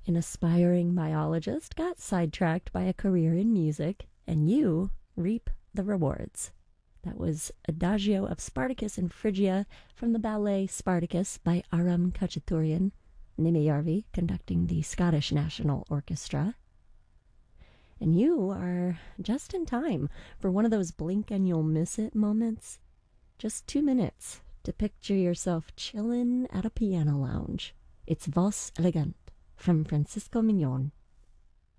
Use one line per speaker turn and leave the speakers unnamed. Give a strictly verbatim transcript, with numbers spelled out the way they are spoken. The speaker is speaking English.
An aspiring biologist got sidetracked by a career in music, and you reap the rewards. That was Adagio of Spartacus and Phrygia from the ballet Spartacus by Aram Khachaturian, Nimijärvi conducting the Scottish National Orchestra. And you are just in time for one of those blink and you'll miss it moments. Just two minutes to picture yourself chillin' at a piano lounge. It's Valse Elegante from Francisco Mignon.